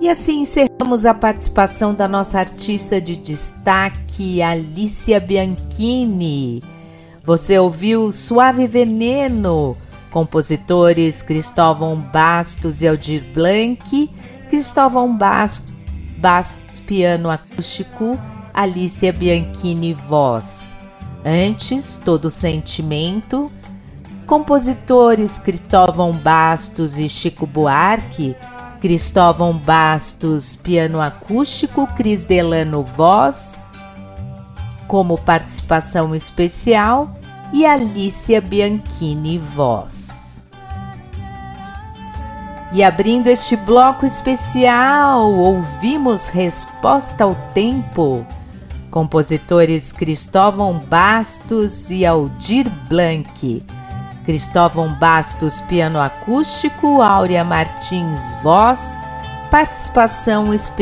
E assim encerramos a participação da nossa artista de destaque, Alicia Bianchini. Você ouviu Suave Veneno, compositores Cristóvão Bastos e Aldir Blanc. Cristóvão Bastos, piano acústico, Alicia Bianchini, voz. Antes, Todo Sentimento, compositores Cristóvão Bastos e Chico Buarque. Cristóvão Bastos, piano acústico, Cris Delano, voz, como participação especial, e Alicia Bianchini, voz. E abrindo este bloco especial, ouvimos Resposta ao Tempo, compositores Cristóvão Bastos e Aldir Blanc. Cristóvão Bastos, piano acústico, Áurea Martins, voz, participação especial